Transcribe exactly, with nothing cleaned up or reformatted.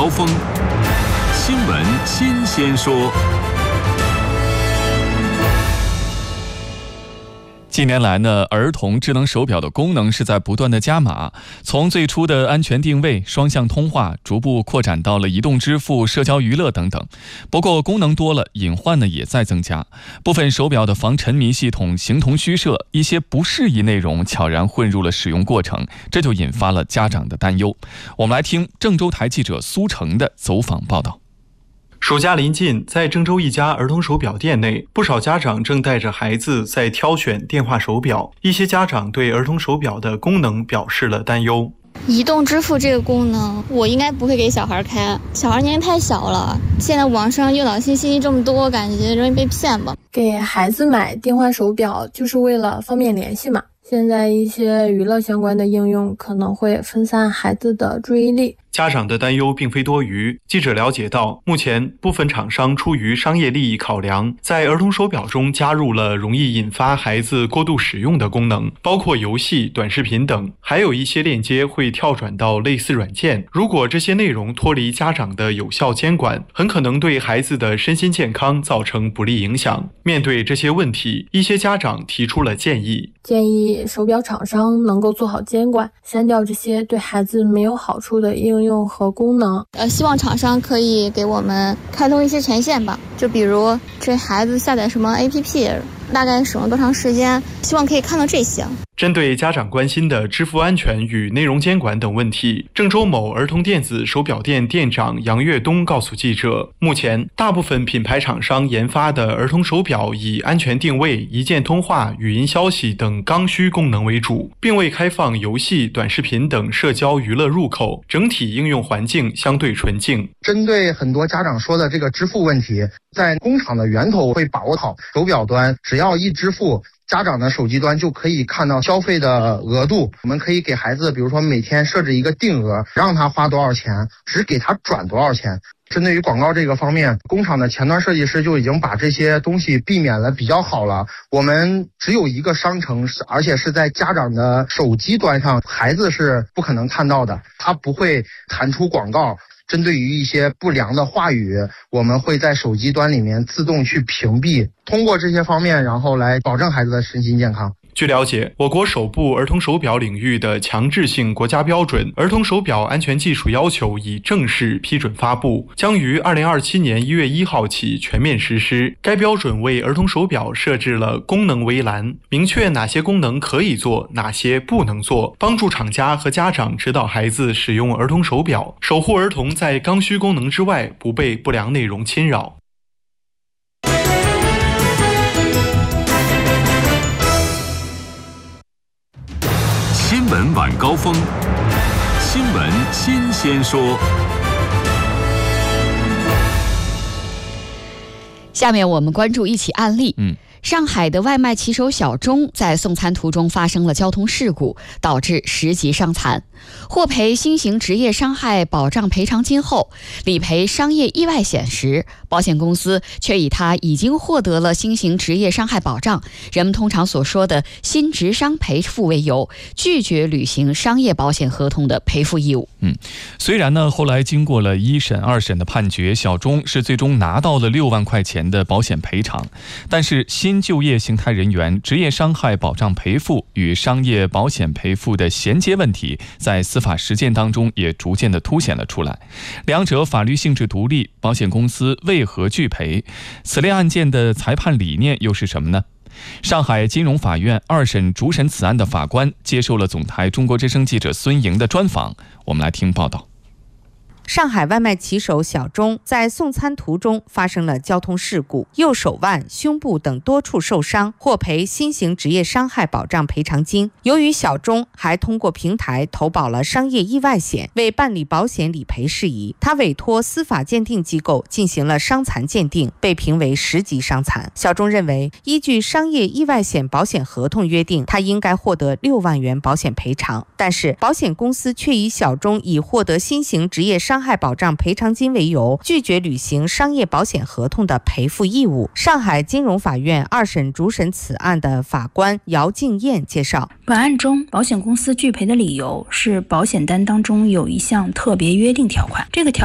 高峰，新闻新鲜说。近年来呢，儿童智能手表的功能是在不断的加码，从最初的安全定位、双向通话，逐步扩展到了移动支付、社交娱乐等等。不过功能多了，隐患呢也在增加。部分手表的防沉迷系统形同虚设，一些不适宜内容悄然混入了使用过程，这就引发了家长的担忧。我们来听郑州台记者苏成的走访报道。 暑假临近，在郑州一家儿童手表店内，不少家长正带着孩子在挑选电话手表。一些家长对儿童手表的功能表示了担忧。 移动支付这个功能，我应该不会给小孩开，小孩年龄太小了。现在网上诱导信息这么多，感觉容易被骗吧。 给孩子买电话手表就是为了方便联系嘛。现在一些娱乐相关的应用可能会分散孩子的注意力。 家长的担忧并非多余。记者了解到，目前部分厂商出于商业利益考量，在儿童手表中加入了容易引发孩子过度使用的功能，包括游戏、短视频等，还有一些链接会跳转到类似软件。如果这些内容脱离家长的有效监管，很可能对孩子的身心健康造成不利影响。面对这些问题，一些家长提出了建议， 建议手表厂商能够做好监管，删掉这些对孩子没有好处的应用和功能。 呃，希望厂商可以给我们开通一些权限吧，就比如这孩子下载什么 A P P， 大概使用多长时间，希望可以看到这些。 针对家长关心的支付安全与内容监管等问题，郑州某儿童电子手表店店长杨跃东告诉记者，目前大部分品牌厂商研发的儿童手表以安全定位、一键通话、语音消息等刚需功能为主，并未开放游戏、短视频等社交娱乐入口，整体应用环境相对纯净。 针对很多家长说的这个支付问题，在工厂的源头会把握好，手表端只要一支付，家长的手机端就可以看到消费的额度。我们可以给孩子比如说每天设置一个定额，让他花多少钱，只给他转多少钱。针对于广告这个方面，工厂的前端设计师就已经把这些东西避免了比较好了。我们只有一个商城，而且是在家长的手机端上，孩子是不可能看到的，他不会弹出广告。针对于一些不良的话语，我们会在手机端里面自动去屏蔽，通过这些方面，然后来保证孩子的身心健康。 据了解，我国首部儿童手表领域的强制性国家标准《儿童手表安全技术要求》已正式批准发布，将于二零二七年一月一号起全面实施。该标准为儿童手表设置了功能围栏，明确哪些功能可以做，哪些不能做，帮助厂家和家长指导孩子使用儿童手表，守护儿童在刚需功能之外不被不良内容侵扰。 新闻晚高峰，新闻新鲜说。 下面我们关注一起案例。 嗯。 上海的外卖骑手小钟在送餐途中发生了交通事故，导致十级伤残，获赔新型职业伤害保障赔偿金后，理赔商业意外险时，保险公司却以他已经获得了新型职业伤害保障，人们通常所说的新职伤赔付为由，拒绝履行商业保险合同的赔付义务。 嗯，虽然呢，后来经过了一审、二审的判决，小钟是最终拿到了六万块钱的保险赔偿，但是新就业形态人员职业伤害保障赔付与商业保险赔付的衔接问题，在司法实践当中也逐渐的凸显了出来。两者法律性质独立，保险公司为何拒赔？此类案件的裁判理念又是什么呢？上海金融法院二审主审此案的法官接受了总台中国之声记者孙莹的专访，我们来听报道。 上海外卖骑手小钟在送餐途中发生了交通事故，右手腕、胸部等多处受伤，获赔新型职业伤害保障赔偿金。由于小钟还通过平台投保了商业意外险，为办理保险理赔事宜，他委托司法鉴定机构进行了伤残鉴定，被评为十级伤残。小钟认为，依据商业意外险保险合同约定，他应该获得六万元保险赔偿，但是保险公司却以小钟已获得新型职业伤害保障赔偿金为由，拒绝履行商业保险合同的赔付义务。上海金融法院二审主审此案的法官姚静燕介绍， 本案中保险公司拒赔的理由是保险单当中有一项特别约定条款，这个条